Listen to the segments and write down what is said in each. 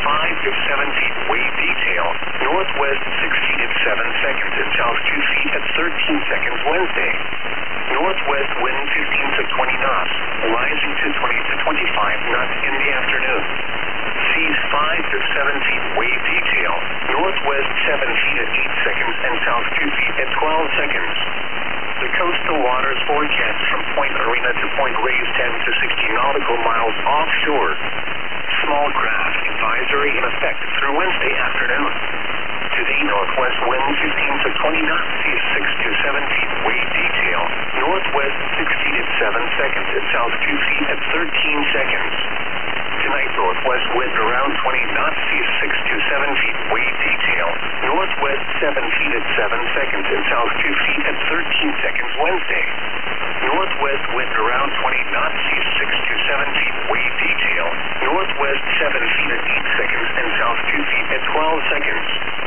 5 to 7 feet. Wave detail. Northwest 6 feet at 7 seconds and south 2 feet at 13 seconds Wednesday. Northwest wind 15 to 20 knots, rising to 20 to 25 knots in the afternoon. Seas 5 to 7 feet. Wave detail. Northwest 7 feet at 8 seconds and south 2 feet at 12 seconds. The coastal waters forecast from Point Arena to Point Reyes 10 to 60 nautical miles offshore. Small craft advisory in effect through Wednesday afternoon. Today, northwest wind 15 to 20 knots, seas 6 to 7 feet. Wave detail. Northwest 6 feet at 7 seconds and south 2 feet at 13 seconds. Tonight, northwest wind around 20 knots, seas 6 to 7 feet. Wave detail. Northwest 7 feet at 7 seconds and south 2 feet at 13 seconds Wednesday. Northwest wind around 20 knots, seas 6 to 7 feet. Wave detail. Northwest 7 feet at 8 seconds and south 2 feet at 12 seconds.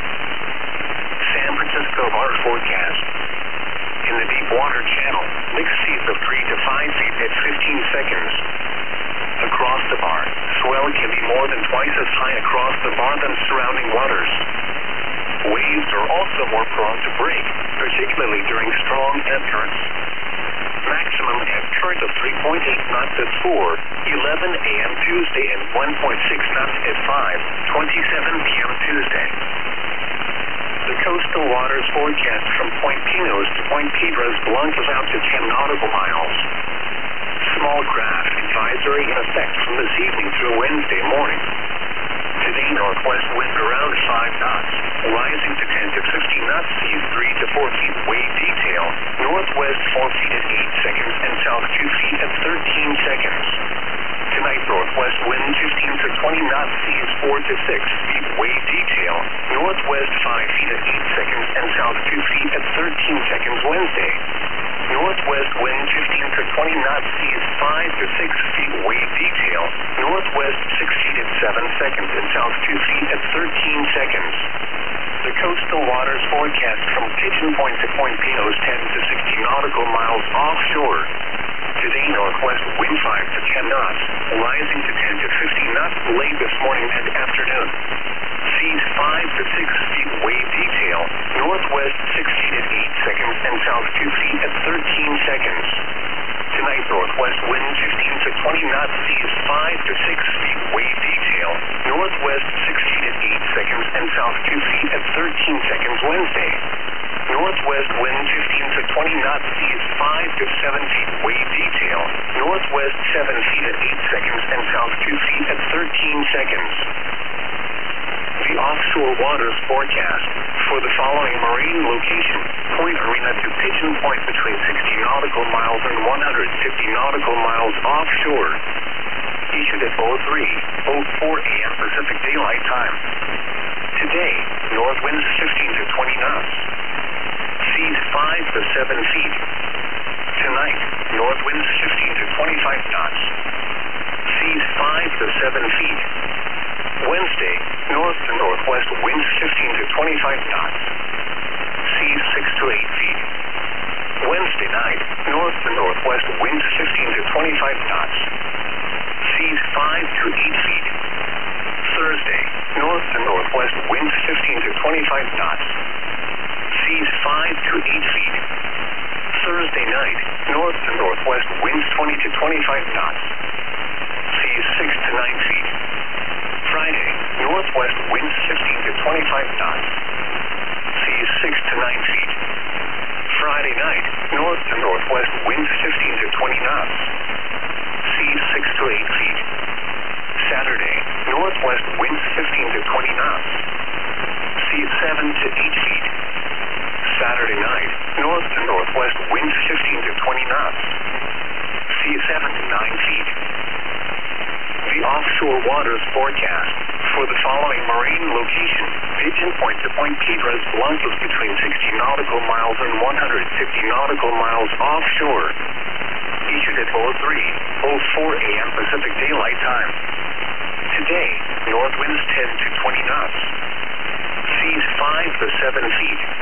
San Francisco water forecast. In the deep water channel, mixed seas of 3 to 5 feet at 15 seconds. Across the bar, swell can be more than twice as high across the bar than surrounding waters. Waves are also more prone to break, particularly during strong ebb currents. Maximum ebb current of 3.8 knots at 4:11 a.m. Tuesday and 1.6 knots at 5:27 p.m. Tuesday. The coastal waters forecast from Point Pinos to Point Piedras Blancas out to 10 nautical miles. Small craft advisory in effect from this evening through Wednesday morning. Today, northwest wind around 5 knots, rising to 10 to 15 knots, seas 3 to 4 feet. Wave detail. Northwest 4 feet at 8 seconds and south 2 feet at 13 seconds. Tonight, northwest wind 15 to 20 knots, seas 4 to 6 feet. Wave detail. Northwest 5 feet at 8 seconds and south 2 feet at 13 seconds Wednesday. Northwest wind 15 to 20 knots, seas 5 to 6 feet. Wave detail. Northwest 6 feet at 7 seconds and south 2 feet at 13 seconds. The coastal waters forecast from Pigeon Point to Point Pinos 10 to 60 nautical miles offshore. Today, northwest wind 5 to 10 knots, rising to 10 to 15 knots late this morning and afternoon. Seas 5 to 6 feet. Wave detail. Northwest 6 feet at 8 seconds and south 2 feet at 13 seconds. Tonight, northwest wind 15 to 20 knots, seas 5 to 6 feet. Wave detail. Northwest 6 feet at 8 seconds and south 2 feet at 13 seconds Wednesday. Northwest wind 15 to 20 knots, seas 5 to 7 feet. Wave detail. Northwest 7 feet at 8 seconds and south 2 feet at 13 seconds. The offshore waters forecast for the following marine location: Point Arena to Pigeon Point between 60 nautical miles and 150 nautical miles offshore. Issued at 03:04 a.m. Pacific Daylight Time. Today, north winds 15 to 20 knots. Seas 5 to 7 feet. Tonight, north winds 15 to 25 knots. Seas 5 to 7 feet. Wednesday, north to northwest winds 15 to 25 knots. Seas 6 to 8 feet. Wednesday night, north to northwest winds 15 to 25 knots. Seas 5 to 8 feet. Thursday, north to northwest winds 15 to 25 knots. Seas 5 to 8 feet. Thursday night, north to northwest winds 20 to 25 knots. Seas 6 to 9 feet. Friday, northwest winds 15 to 25 knots. Seas 6 to 9 feet. Friday night, north to northwest winds 15 to 20 knots. Seas 6 to 8 feet. Saturday, northwest winds 15 to 20 knots. Seas 7 to 8 feet. Saturday night, north to northwest winds 15 to 20 knots. Seas 7 to 9 feet. The offshore waters forecast for the following marine location: Pigeon Point to Point Piedras Blancas between 60 nautical miles and 150 nautical miles offshore. Issued at 03:04 a.m. Pacific Daylight Time. Today, north winds 10 to 20 knots. Seas 5 to 7 feet.